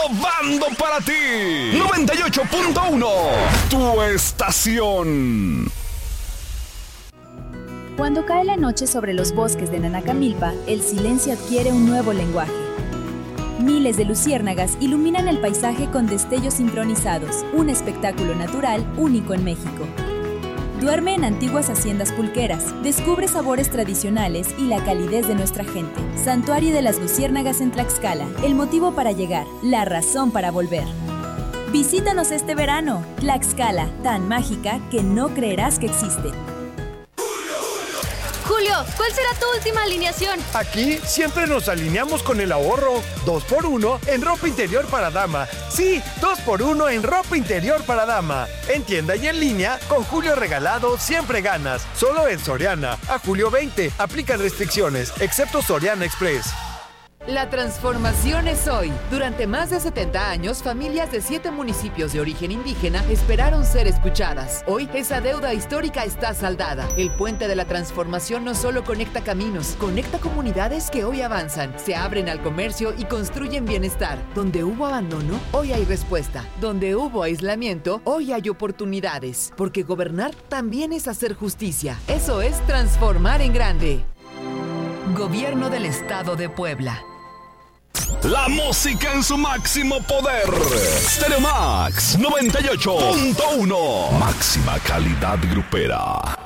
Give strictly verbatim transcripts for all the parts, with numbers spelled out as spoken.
innovando para ti. noventa y ocho punto uno, tu estación. Cuando cae la noche sobre los bosques de Nanacamilpa, el silencio adquiere un nuevo lenguaje. Miles de luciérnagas iluminan el paisaje con destellos sincronizados, un espectáculo natural único en México. Duerme en antiguas haciendas pulqueras, descubre sabores tradicionales y la calidez de nuestra gente. Santuario de las Luciérnagas en Tlaxcala, el motivo para llegar, la razón para volver. Visítanos este verano, Tlaxcala, tan mágica que no creerás que existe. Julio, ¿cuál será tu última alineación? Aquí siempre nos alineamos con el ahorro. Dos por uno en ropa interior para dama. Sí, dos por uno en ropa interior para dama. En tienda y en línea, con Julio regalado siempre ganas. Solo en Soriana. A julio veinte. Aplican restricciones, excepto Soriana Express. La transformación es hoy. Durante más de setenta años, familias de siete municipios de origen indígena esperaron ser escuchadas. Hoy, esa deuda histórica está saldada. El puente de la transformación no solo conecta caminos, conecta comunidades que hoy avanzan, se abren al comercio y construyen bienestar. Donde hubo abandono, hoy hay respuesta. Donde hubo aislamiento, hoy hay oportunidades. Porque gobernar también es hacer justicia. Eso es transformar en grande. Gobierno del Estado de Puebla. La música en su máximo poder. Stereo Max noventa y ocho punto uno. Máxima calidad grupera.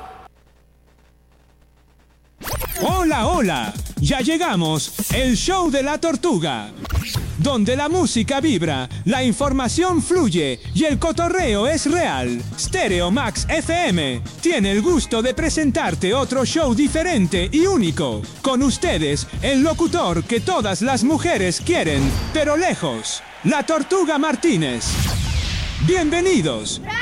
Hola, hola. Ya llegamos. El show de la tortuga. Donde la música vibra, la información fluye y el cotorreo es real. Stereo Max F M tiene el gusto de presentarte otro show diferente y único. Con ustedes, el locutor que todas las mujeres quieren, pero lejos, la Tortuga Martínez. Bienvenidos. ¡Bravo!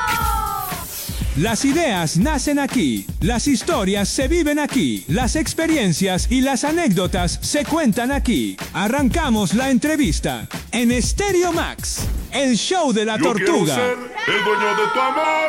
Las ideas nacen aquí, las historias se viven aquí, las experiencias y las anécdotas se cuentan aquí. Arrancamos la entrevista en Stereo Max, el show de la Yo tortuga. quiero ser el dueño de tu amor.